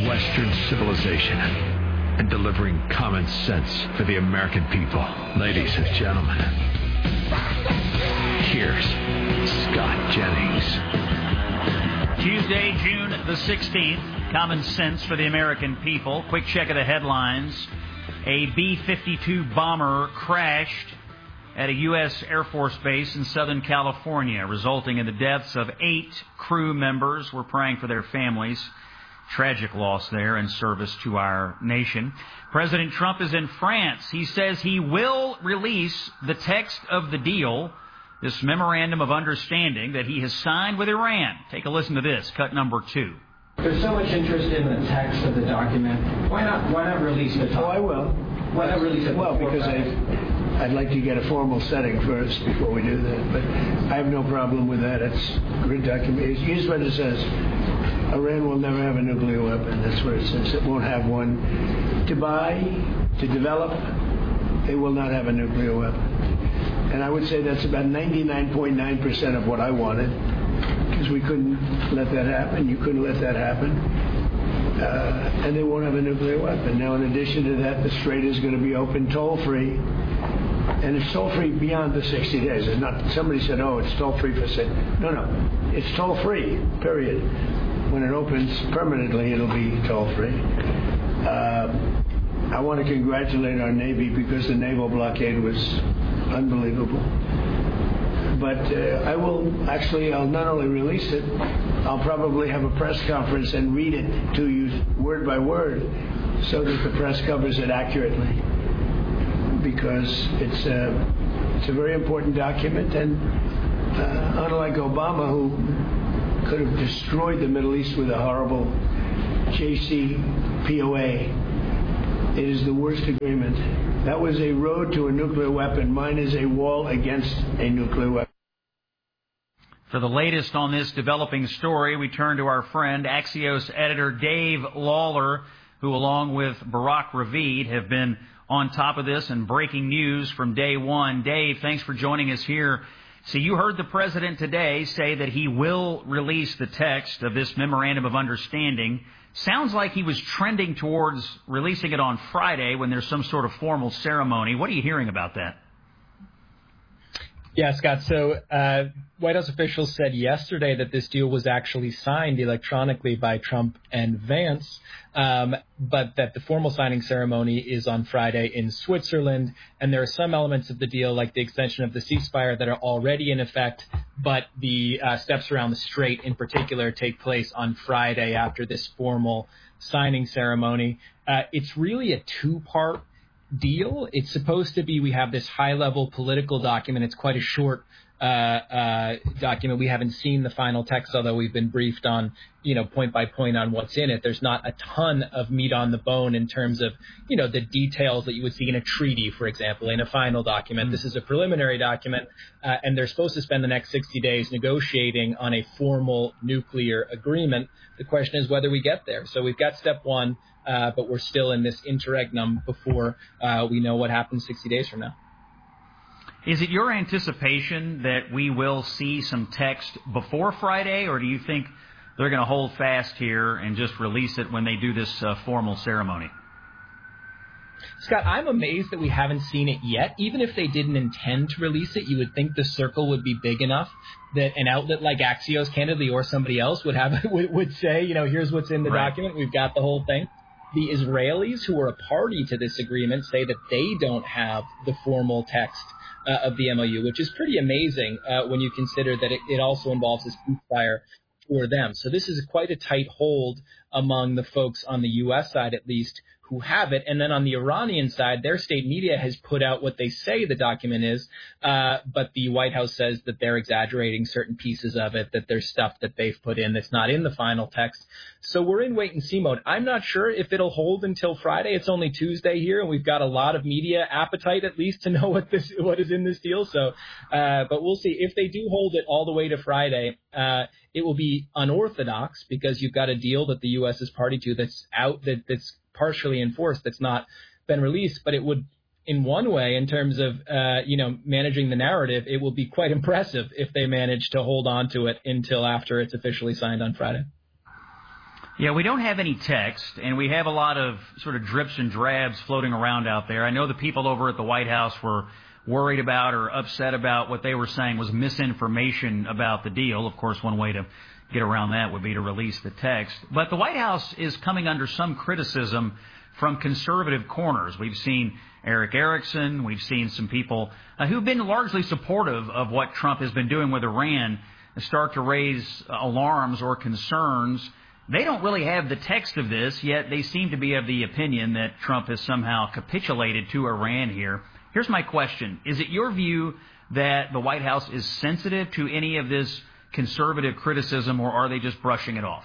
Western civilization and delivering common sense for the American people. Ladies and gentlemen, here's Scott Jennings. Tuesday, June the 16th, common sense for the American people. Quick check of the headlines. A B-52 bomber crashed at a U.S. Air Force base in Southern California, resulting in the deaths of 8 crew members. We're praying for their families. Tragic loss there in service to our nation. President Trump is in France. He says he will release the text of the deal, this memorandum of understanding that he has signed with Iran. Take a listen to this, cut number 2. There's so much interest in the text of the document. Why not release the document? Oh, I will. Why not release it? Well, because I'd like to get a formal setting first before we do that. But I have no problem with that. It's a good document. Here's what it says. Iran will never have a nuclear weapon. That's what it says. It won't have one. To buy, to develop, they will not have a nuclear weapon. And I would say that's about 99.9% of what I wanted, because we couldn't let that happen. You couldn't let that happen. And they won't have a nuclear weapon. Now, in addition to that, the Strait is going to be open toll-free. And it's toll-free beyond the 60 days. It's not, somebody said, oh, it's toll-free for say. No. It's toll-free, period. When it opens permanently, it'll be toll-free. I want to congratulate our Navy because the naval blockade was unbelievable. But I'll not only release it, I'll probably have a press conference and read it to you word by word so that the press covers it accurately. Because it's a very important document, and unlike Obama, who could have destroyed the Middle East with a horrible JCPOA, it is the worst agreement. That was a road to a nuclear weapon. Mine is a wall against a nuclear weapon. For the latest on this developing story, we turn to our friend, Axios editor Dave Lawler, who, along with Barak Ravid, have been on top of this and breaking news from day one. Dave, thanks for joining us here. So you heard the president today say that he will release the text of this memorandum of understanding. Sounds like he was trending towards releasing it on Friday when there's some sort of formal ceremony. What are you hearing about that? Yeah, Scott. So White House officials said yesterday that this deal was actually signed electronically by Trump and Vance, but that the formal signing ceremony is on Friday in Switzerland. And there are some elements of the deal, like the extension of the ceasefire, that are already in effect, but the steps around the Strait in particular take place on Friday after this formal signing ceremony. It's really a two-part deal. It's supposed to be, we have this high-level political document. It's quite a short document. We haven't seen the final text, although we've been briefed on, point by point on what's in it. There's not a ton of meat on the bone in terms of, the details that you would see in a treaty, for example, in a final document. This is a preliminary document, and they're supposed to spend the next 60 days negotiating on a formal nuclear agreement. The question is whether we get there. So we've got step one, but we're still in this interregnum before we know what happens 60 days from now. Is it your anticipation that we will see some text before Friday, or do you think they're going to hold fast here and just release it when they do this formal ceremony? Scott, I'm amazed that we haven't seen it yet. Even if they didn't intend to release it, you would think the circle would be big enough that an outlet like Axios, candidly, or somebody else would say, here's what's in the document. We've got the whole thing. The Israelis, who are a party to this agreement, say that they don't have the formal text of the MOU, which is pretty amazing when you consider that it also involves a ceasefire for them. So this is quite a tight hold among the folks on the U.S. side, at least, who have it. And then on the Iranian side, their state media has put out what they say the document is, but the White House says that they're exaggerating certain pieces of it, that there's stuff that they've put in that's not in the final text. So we're in wait-and-see mode. I'm not sure if it'll hold until Friday. It's only Tuesday here, and we've got a lot of media appetite, at least, to know what is in this deal. So, but we'll see. If they do hold it all the way to Friday, it will be unorthodox because you've got a deal that the U.S. is party to that's that's partially enforced, that's not been released, but it would, in one way, in terms of, managing the narrative, it will be quite impressive if they manage to hold on to it until after it's officially signed on Friday. Yeah, we don't have any text, and we have a lot of sort of drips and drabs floating around out there. I know the people over at the White House were worried about or upset about what they were saying was misinformation about the deal. Of course, one way to get around that would be to release the text. But the White House is coming under some criticism from conservative corners. We've seen Eric Erickson. We've seen some people who've been largely supportive of what Trump has been doing with Iran start to raise alarms or concerns. They don't really have the text of this, yet they seem to be of the opinion that Trump has somehow capitulated to Iran here. Here's my question. Is it your view that the White House is sensitive to any of this conservative criticism, or are they just brushing it off?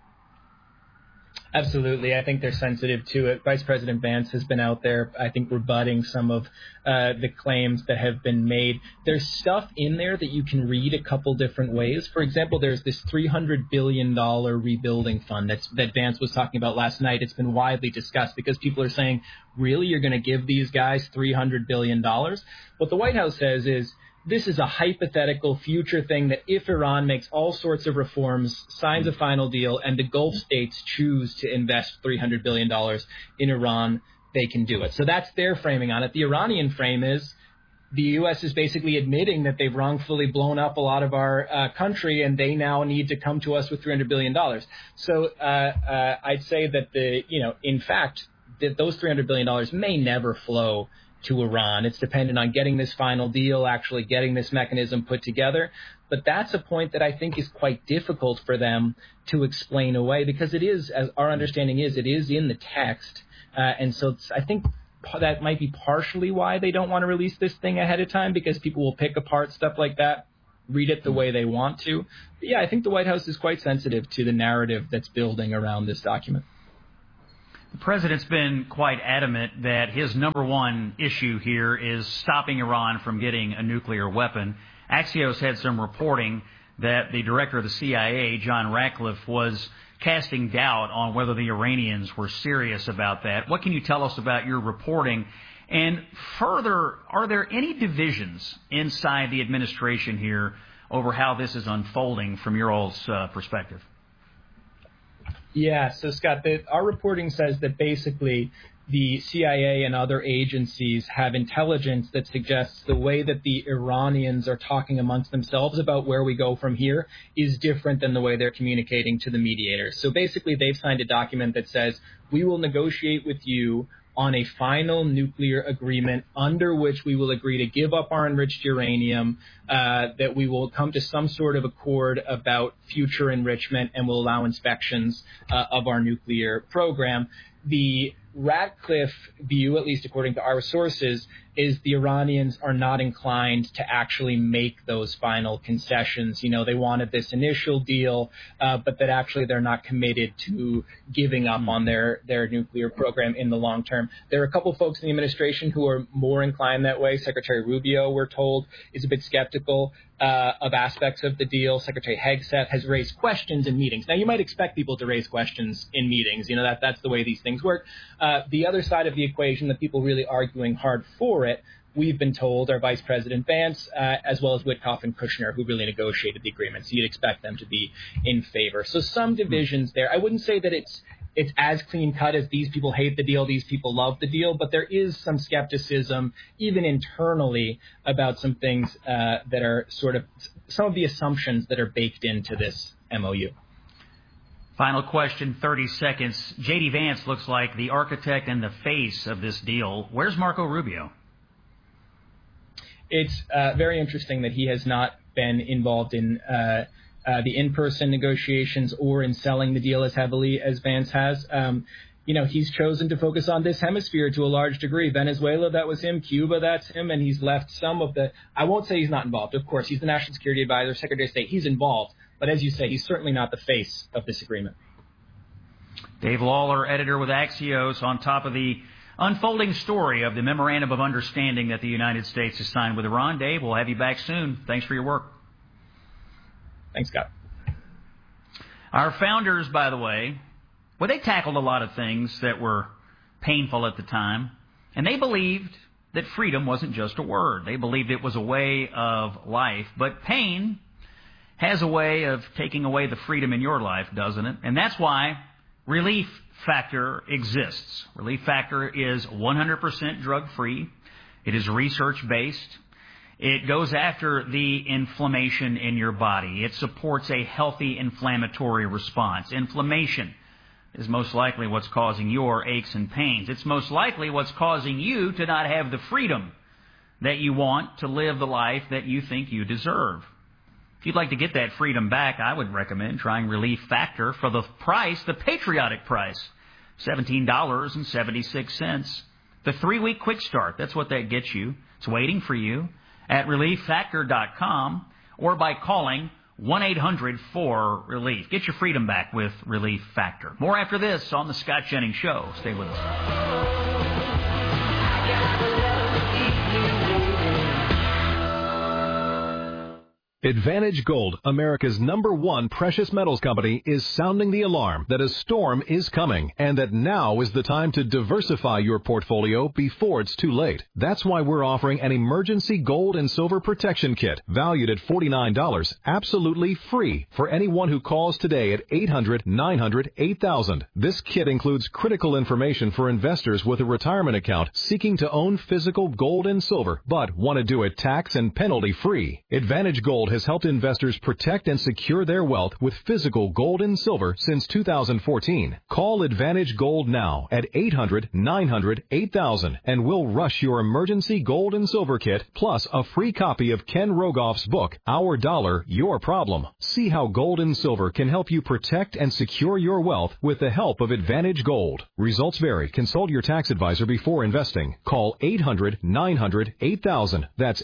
Absolutely. I think they're sensitive to it. Vice President Vance has been out there, I think, rebutting some of the claims that have been made. There's stuff in there that you can read a couple different ways. For example, there's this $300 billion rebuilding fund that Vance was talking about last night. It's been widely discussed because people are saying, really, you're going to give these guys $300 billion? What the White House says is, this is a hypothetical future thing that if Iran makes all sorts of reforms, signs a final deal, and the Gulf states choose to invest $300 billion in Iran, they can do it. So that's their framing on it. The Iranian frame is the U.S. is basically admitting that they've wrongfully blown up a lot of our country, and they now need to come to us with $300 billion. So I'd say that, in fact, that those $300 billion may never flow to Iran. It's dependent on getting this final deal, actually getting this mechanism put together. But that's a point that I think is quite difficult for them to explain away, because it is, as our understanding is, it is in the text. And so I think that might be partially why they don't want to release this thing ahead of time, because people will pick apart stuff like that, read it the way they want to. But yeah, I think the White House is quite sensitive to the narrative that's building around this document. The president's been quite adamant that his number one issue here is stopping Iran from getting a nuclear weapon. Axios had some reporting that the director of the CIA, John Ratcliffe, was casting doubt on whether the Iranians were serious about that. What can you tell us about your reporting? And further, are there any divisions inside the administration here over how this is unfolding from your all's perspective? Yeah, so Scott, our reporting says that basically the CIA and other agencies have intelligence that suggests the way that the Iranians are talking amongst themselves about where we go from here is different than the way they're communicating to the mediators. So basically they've signed a document that says, we will negotiate with you on a final nuclear agreement under which we will agree to give up our enriched uranium, that we will come to some sort of accord about future enrichment, and will allow inspections of our nuclear program. The Ratcliffe view, at least according to our sources, is the Iranians are not inclined to actually make those final concessions. You know, they wanted this initial deal, but that actually they're not committed to giving up on their nuclear program in the long term. There are a couple folks in the administration who are more inclined that way. Secretary Rubio, we're told, is a bit skeptical of aspects of the deal. Secretary Hegseth has raised questions in meetings. Now, you might expect people to raise questions in meetings. You know, that's the way these things work. The other side of the equation, the people really arguing hard for it, we've been told, are Vice President Vance, as well as Witkoff and Kushner, who really negotiated the agreement. So you'd expect them to be in favor. So some divisions there. I wouldn't say that it's as clean cut as these people hate the deal, these people love the deal, but there is some skepticism, even internally, about some things that are sort of some of the assumptions that are baked into this MOU. Final question, 30 seconds. J.D. Vance looks like the architect and the face of this deal. Where's Marco Rubio? It's very interesting that he has not been involved in the in-person negotiations or in selling the deal as heavily as Vance has. He's chosen to focus on this hemisphere to a large degree. Venezuela, that was him. Cuba, that's him. And he's left some of the – I won't say he's not involved. Of course, he's the National Security Advisor, Secretary of State. He's involved. But as you say, he's certainly not the face of this agreement. Dave Lawler, editor with Axios, on top of the unfolding story of the Memorandum of Understanding that the United States has signed with Iran. Dave, we'll have you back soon. Thanks for your work. Thanks, Scott. Our founders, by the way, they tackled a lot of things that were painful at the time, and they believed that freedom wasn't just a word. They believed it was a way of life. But pain has a way of taking away the freedom in your life, doesn't it? And that's why Relief Factor exists. Relief Factor is 100% drug-free. It is research-based. It goes after the inflammation in your body. It supports a healthy inflammatory response. Inflammation is most likely what's causing your aches and pains. It's most likely what's causing you to not have the freedom that you want to live the life that you think you deserve. If you'd like to get that freedom back, I would recommend trying Relief Factor for the price, the patriotic price, $17.76. The 3-week quick start, that's what that gets you. It's waiting for you at ReliefFactor.com or by calling 1-800-4RELIEF. Get your freedom back with Relief Factor. More after this on The Scott Jennings Show. Stay with us. Advantage Gold, America's #1 precious metals company, is sounding the alarm that a storm is coming and that now is the time to diversify your portfolio before it's too late. That's why we're offering an emergency gold and silver protection kit valued at $49, absolutely free for anyone who calls today at 800-900-8000. This kit includes critical information for investors with a retirement account seeking to own physical gold and silver but want to do it tax and penalty free. Advantage Gold has helped investors protect and secure their wealth with physical gold and silver since 2014. Call Advantage Gold now at 800-900-8000 and we'll rush your emergency gold and silver kit plus a free copy of Ken Rogoff's book, Our Dollar, Your Problem. See how gold and silver can help you protect and secure your wealth with the help of Advantage Gold. Results vary. Consult your tax advisor before investing. Call 800-900-8000. That's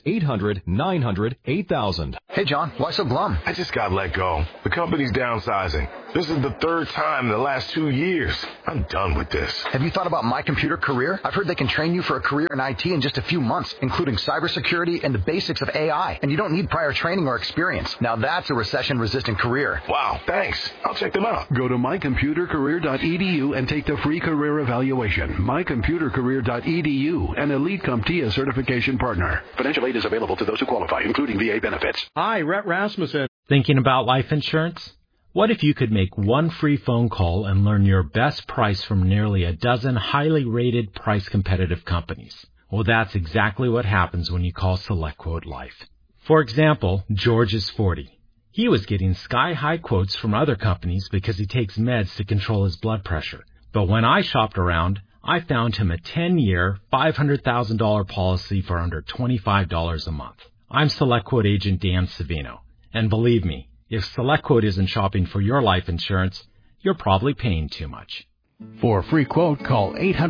800-900-8000. Hey, John, why so glum? I just got let go. The company's downsizing. This is the 3rd time in the last 2 years. I'm done with this. Have you thought about My Computer Career? I've heard they can train you for a career in IT in just a few months, including cybersecurity and the basics of AI. And you don't need prior training or experience. Now that's a recession-resistant career. Wow, thanks. I'll check them out. Go to mycomputercareer.edu and take the free career evaluation. mycomputercareer.edu, an Elite CompTIA certification partner. Financial aid is available to those who qualify, including VA benefits. Hi, Rhett Rasmussen. Thinking about life insurance? What if you could make one free phone call and learn your best price from nearly a dozen highly rated price competitive companies? Well, that's exactly what happens when you call SelectQuote Life. For example, George is 40. He was getting sky-high quotes from other companies because he takes meds to control his blood pressure. But when I shopped around, I found him a 10-year, $500,000 policy for under $25 a month. I'm SelectQuote agent Dan Savino. And believe me, if SelectQuote isn't shopping for your life insurance, you're probably paying too much. For a free quote, call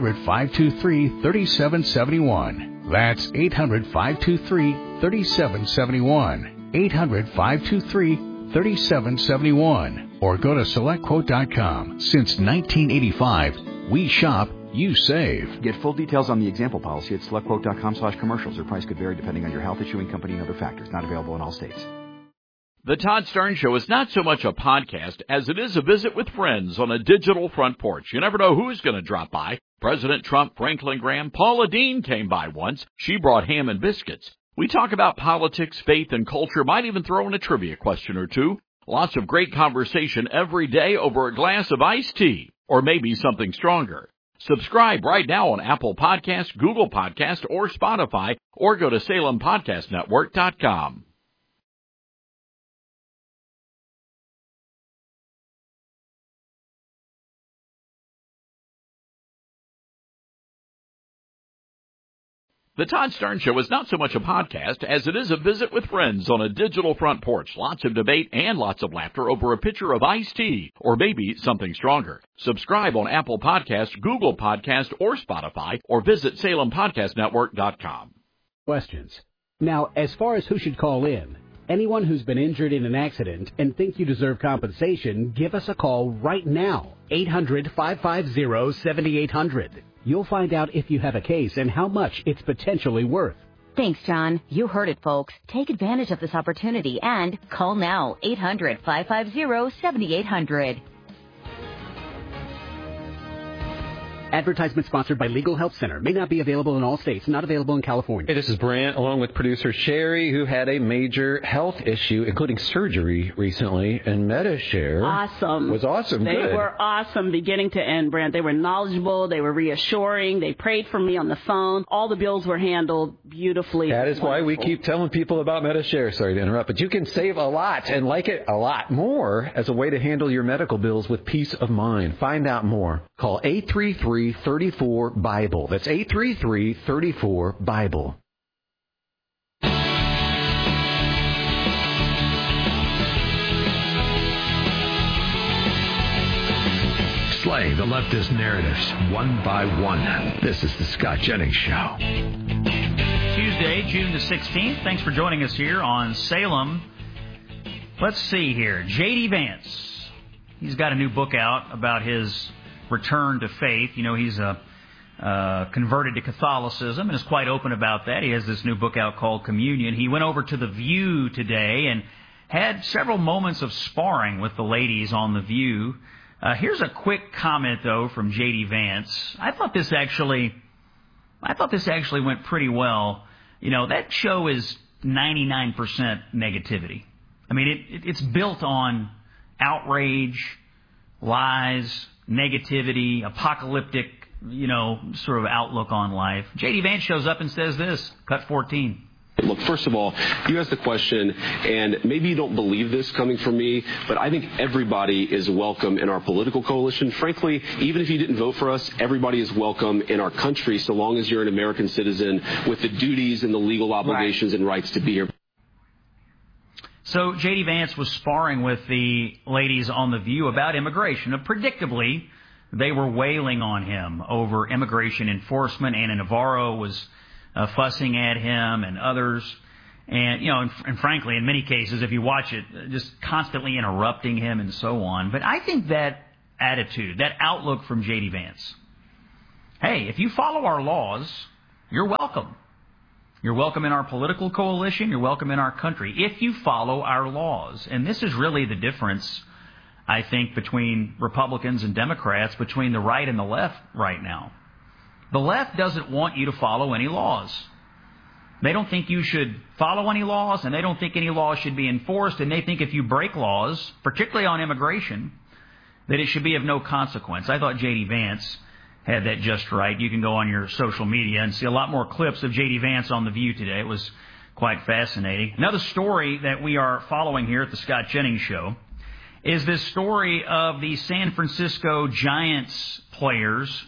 800-523-3771. That's 800-523-3771. 800-523-3771. Or go to SelectQuote.com. Since 1985, we shop, you save. Get full details on the example policy at SelectQuote.com/commercials. Their price could vary depending on your health, issuing company, and other factors. Not available in all states. The Todd Stern Show is not so much a podcast as it is a visit with friends on a digital front porch. You never know who's going to drop by. President Trump, Franklin Graham, Paula Deen came by once. She brought ham and biscuits. We talk about politics, faith, and culture. Might even throw in a trivia question or two. Lots of great conversation every day over a glass of iced tea, or maybe something stronger. Subscribe right now on Apple Podcasts, Google Podcasts, or Spotify, or go to SalemPodcastNetwork.com. The Todd Stern Show is not so much a podcast as it is a visit with friends on a digital front porch. Lots of debate and lots of laughter over a pitcher of iced tea, or maybe something stronger. Subscribe on Apple Podcasts, Google Podcasts, or Spotify, or visit SalemPodcastNetwork.com. Questions. Now, as far as who should call in, anyone who's been injured in an accident and think you deserve compensation, give us a call right now. 800-550-7800. You'll find out if you have a case and how much it's potentially worth. Thanks, John. You heard it, folks. Take advantage of this opportunity and call now. 800-550-7800. Advertisement sponsored by Legal Help Center. May not be available in all states. Not available in California. Hey, this is Brant, along with producer Sherry, who had a major health issue, including surgery recently, and Medi-Share was awesome. They were awesome beginning to end, Brant. They were knowledgeable. They were reassuring. They prayed for me on the phone. All the bills were handled beautifully. That is why we keep telling people about Medi-Share. Sorry to interrupt, but you can save a lot and like it a lot more as a way to handle your medical bills with peace of mind. Find out more. Call 833-34-BIBLE. That's 833-34-BIBLE. Slay the leftist narratives one by one. This is the Scott Jennings Show. Tuesday, June the 16th. Thanks for joining us here on Salem. Let's see here. J.D. Vance. He's got a new book out about his return to faith. You know, he's converted to Catholicism and is quite open about that. He has this new book out called Communion. He went over to The View today and had several moments of sparring with the ladies on The View. Here's a quick comment, though, from J.D. Vance. I thought this actually went pretty well. You know, that show is 99% negativity. I mean, it's built on outrage, lies, negativity, apocalyptic, sort of outlook on life. J.D. Vance shows up and says this, cut 14. Look, first of all, you asked the question, and maybe you don't believe this coming from me, but I think everybody is welcome in our political coalition. Frankly, even if you didn't vote for us, everybody is welcome in our country so long as you're an American citizen with the duties and the legal obligations and rights to be here. So J.D. Vance was sparring with the ladies on The View about immigration. Predictably, they were wailing on him over immigration enforcement. Ana Navarro was fussing at him and others. And, and frankly, in many cases, if you watch it, just constantly interrupting him and so on. But I think that attitude, that outlook from J.D. Vance, hey, if you follow our laws, you're welcome. You're welcome in our political coalition. You're welcome in our country if you follow our laws. And this is really the difference, I think, between Republicans and Democrats, between the right and the left right now. The left doesn't want you to follow any laws. They don't think you should follow any laws, and they don't think any laws should be enforced, and they think if you break laws, particularly on immigration, that it should be of no consequence. I thought J.D. Vance had that just right. You can go on your social media and see a lot more clips of J.D. Vance on The View today. It was quite fascinating. Another story that we are following here at the Scott Jennings Show is this story of the San Francisco Giants players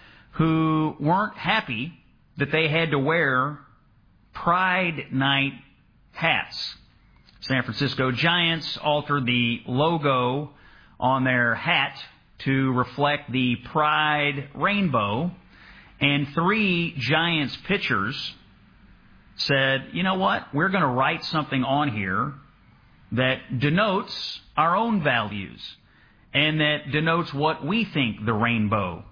who weren't happy that they had to wear Pride Night hats. San Francisco Giants altered the logo on their hat to reflect the Pride rainbow, and 3 Giants pitchers said, you know what, we're going to write something on here that denotes our own values and that denotes what we think the rainbow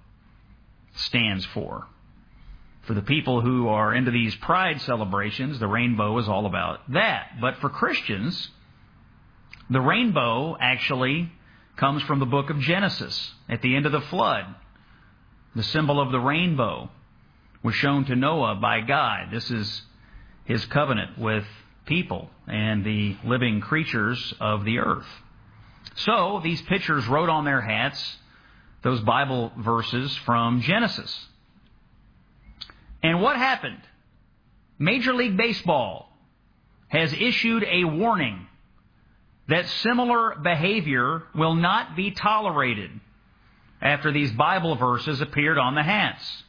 stands for. For the people who are into these pride celebrations, the rainbow is all about that. But for Christians, the rainbow actually comes from the book of Genesis. At the end of the flood, the symbol of the rainbow was shown to Noah by God. This is his covenant with people and the living creatures of the earth. So these pitchers wrote on their hats those Bible verses from Genesis. And what happened? Major League Baseball has issued a warning that similar behavior will not be tolerated after these Bible verses appeared on the hats.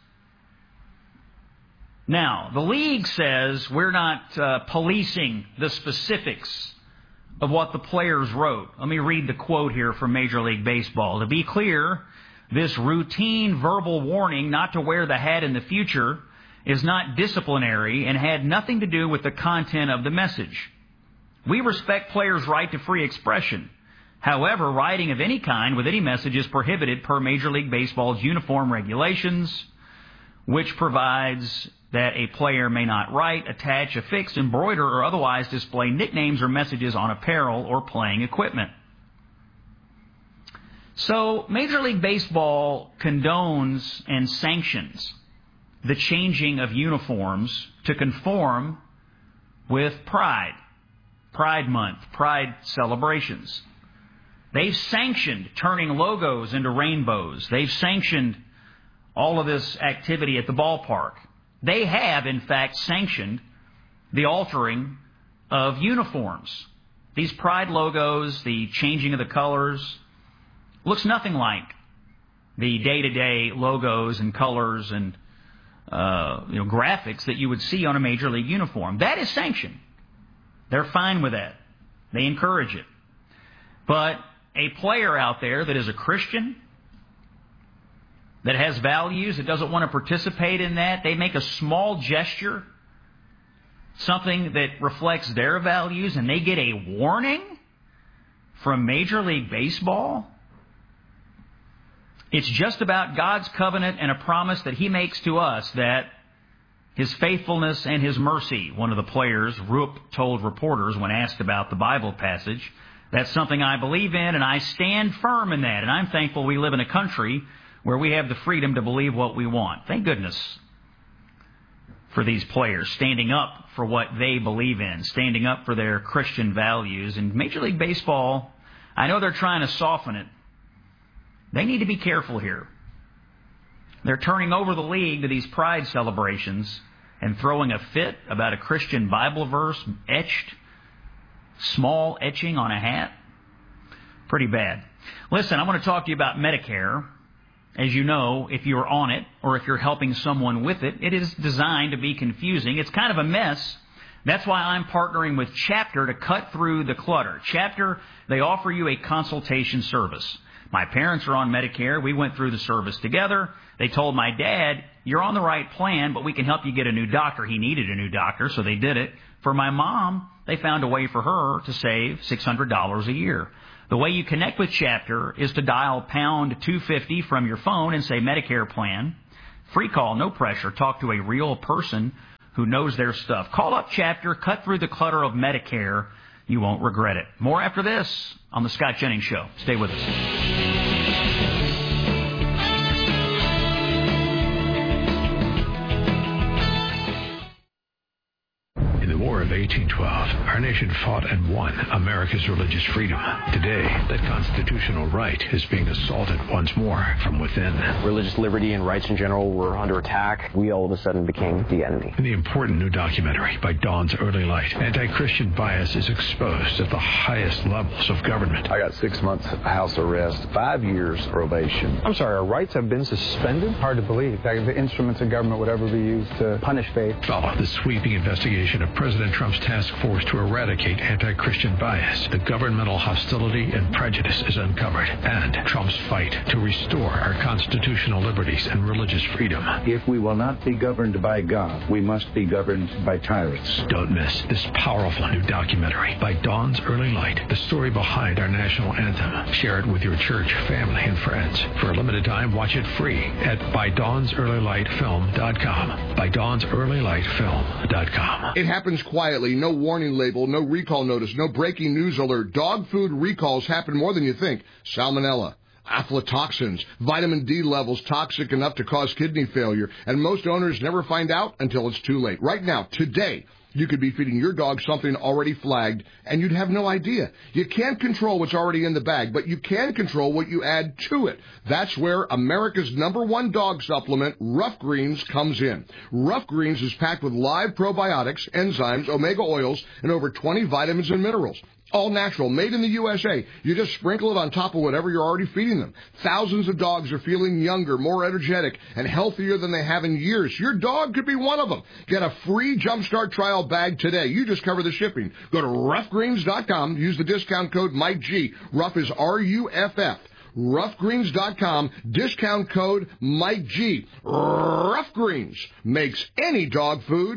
Now, the league says we're not policing the specifics of what the players wrote. Let me read the quote here from Major League Baseball. To be clear, this routine verbal warning not to wear the hat in the future is not disciplinary and had nothing to do with the content of the message. We respect players' right to free expression. However, writing of any kind with any message is prohibited per Major League Baseball's uniform regulations, which provides that a player may not write, attach, affix, embroider, or otherwise display nicknames or messages on apparel or playing equipment. So Major League Baseball condones and sanctions the changing of uniforms to conform with Pride Month, Pride celebrations. They've sanctioned turning logos into rainbows. They've sanctioned all of this activity at the ballpark. They have, in fact, sanctioned the altering of uniforms. These Pride logos, the changing of the colors, looks nothing like the day-to-day logos and colors and graphics that you would see on a Major League uniform. That is sanctioned. They're fine with that. They encourage it. But a player out there that is a Christian, that has values, that doesn't want to participate in that, they make a small gesture, something that reflects their values, and they get a warning from Major League Baseball. It's just about God's covenant and a promise that He makes to us that His faithfulness and His mercy. One of the players, Rupp, told reporters when asked about the Bible passage, that's something I believe in, and I stand firm in that. And I'm thankful we live in a country where we have the freedom to believe what we want. Thank goodness for these players standing up for what they believe in, standing up for their Christian values. And Major League Baseball, I know they're trying to soften it. They need to be careful here. They're turning over the league to these pride celebrations and throwing a fit about a Christian Bible verse etched, small etching on a hat. Pretty bad. Listen, I want to talk to you about Medicare. As you know, if you're on it or if you're helping someone with it, it is designed to be confusing. It's kind of a mess. That's why I'm partnering with Chapter to cut through the clutter. Chapter, they offer you a consultation service. My parents are on Medicare. We went through the service together. They told my dad, you're on the right plan, but we can help you get a new doctor. He needed a new doctor, so they did it. For my mom, they found a way for her to save $600 a year. The way you connect with Chapter is to dial pound 250 from your phone and say Medicare plan. Free call, no pressure. Talk to a real person who knows their stuff. Call up Chapter, cut through the clutter of Medicare. You won't regret it. More after this on The Scott Jennings Show. Stay with us. In the War of 1812, our nation fought and won America's religious freedom. Today, that constitutional right is being assaulted once more from within. Religious liberty and rights in general were under attack. We all of a sudden became the enemy. In the important new documentary by Dawn's Early Light, anti-Christian bias is exposed at the highest levels of government. I got 6 months house arrest, 5 years probation. I'm sorry, our rights have been suspended? Hard to believe that the instruments of government would ever be used to punish faith. Follow the sweeping investigation of President Trump's task force to eradicate anti-Christian bias. The governmental hostility and prejudice is uncovered, and Trump's fight to restore our constitutional liberties and religious freedom. If we will not be governed by God, we must be governed by tyrants. Don't miss this powerful new documentary by Dawn's Early Light, the story behind our national anthem. Share it with your church, family, and friends. For a limited time, watch it free at ByDawnsEarlyLightFilm.com. ByDawnsEarlyLightFilm.com. It happens quietly, no warning label, no recall notice, no breaking news alert. Dog food recalls happen more than you think. Salmonella, aflatoxins, vitamin D levels toxic enough to cause kidney failure, and most owners never find out until it's too late. Right now, today, you could be feeding your dog something already flagged, and you'd have no idea. You can't control what's already in the bag, but you can control what you add to it. That's where America's #1 dog supplement, Rough Greens, comes in. Rough Greens is packed with live probiotics, enzymes, omega oils, and over 20 vitamins and minerals. All natural, made in the USA. You just sprinkle it on top of whatever you're already feeding them. Thousands of dogs are feeling younger, more energetic, and healthier than they have in years. Your dog could be one of them. Get a free Jumpstart trial bag today. You just cover the shipping. Go to roughgreens.com. Use the discount code Mike G. Rough is RUFF. Roughgreens.com. Discount code Mike G. Rough Greens makes any dog food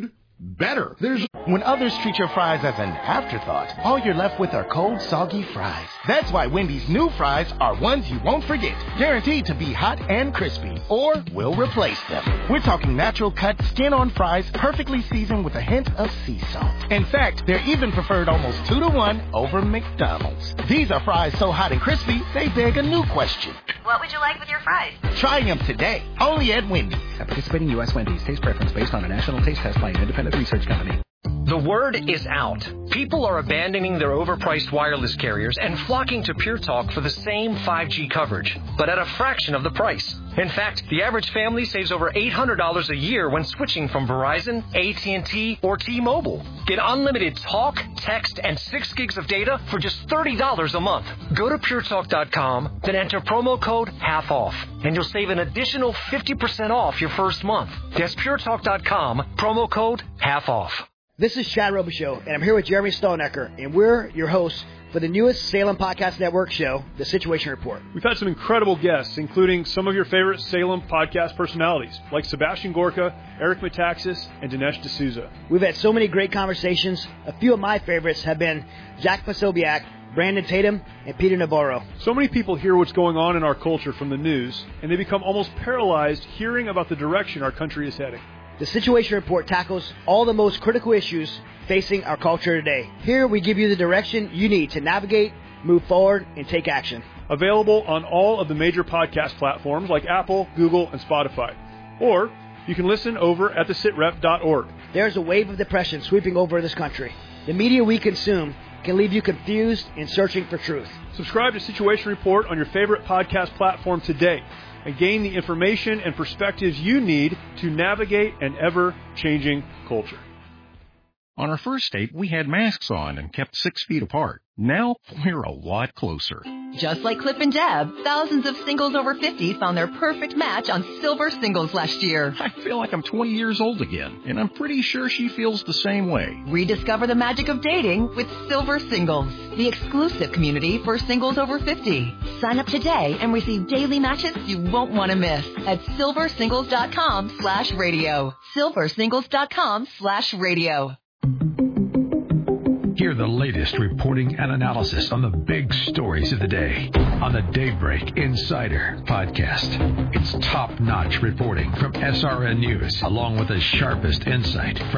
better. When others treat your fries as an afterthought, all you're left with are cold, soggy fries. That's why Wendy's new fries are ones you won't forget, guaranteed to be hot and crispy, or we'll replace them. We're talking natural cut, skin-on fries, perfectly seasoned with a hint of sea salt. In fact, they're even preferred almost 2-to-1 over McDonald's. These are fries so hot and crispy, they beg a new question. What would you like with your fries? Try them today, only at Wendy's. At participating U.S. Wendy's, taste preference based on a national taste test by an independent research company. The word is out. People are abandoning their overpriced wireless carriers and flocking to Pure Talk for the same 5G coverage, but at a fraction of the price. In fact, the average family saves over $800 a year when switching from Verizon, AT&T, or T-Mobile. Get unlimited talk, text, and 6 gigs of data for just $30 a month. Go to puretalk.com, then enter promo code HALF-OFF, and you'll save an additional 50% off your first month. That's puretalk.com, promo code HALF-OFF. This is Chad Robichaux, and I'm here with Jeremy Stonecker, and we're your hosts for the newest Salem Podcast Network show, The Situation Report. We've had some incredible guests, including some of your favorite Salem podcast personalities, like Sebastian Gorka, Eric Metaxas, and Dinesh D'Souza. We've had so many great conversations. A few of my favorites have been Jack Posobiec, Brandon Tatum, and Peter Navarro. So many people hear what's going on in our culture from the news, and they become almost paralyzed hearing about the direction our country is heading. The Situation Report tackles all the most critical issues facing our culture today. Here we give you the direction you need to navigate, move forward, and take action. Available on all of the major podcast platforms like Apple, Google, and Spotify. Or you can listen over at thesitrep.org. There's a wave of depression sweeping over this country. The media we consume can leave you confused and searching for truth. Subscribe to Situation Report on your favorite podcast platform today and gain the information and perspectives you need to navigate an ever-changing culture. On our first date, we had masks on and kept 6 feet apart. Now, we're a lot closer. Just like Clip and Deb, thousands of singles over 50 found their perfect match on Silver Singles last year. I feel like I'm 20 years old again, and I'm pretty sure she feels the same way. Rediscover the magic of dating with Silver Singles, the exclusive community for singles over 50. Sign up today and receive daily matches you won't want to miss at silversingles.com/radio. silversingles.com/radio. Hear the latest reporting and analysis on the big stories of the day on the Daybreak Insider podcast. It's top-notch reporting from SRN News, along with the sharpest insight from